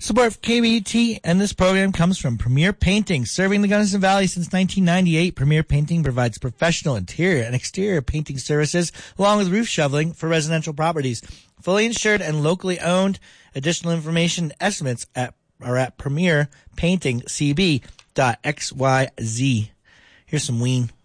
Support for KBT and this program comes from Premier Painting. Serving the Gunnison Valley since 1998, Premier Painting provides professional interior and exterior painting services along with roof shoveling for residential properties. Fully insured and locally owned. Additional information and estimates are at premierpaintingcb.xyz. Here's some Ween.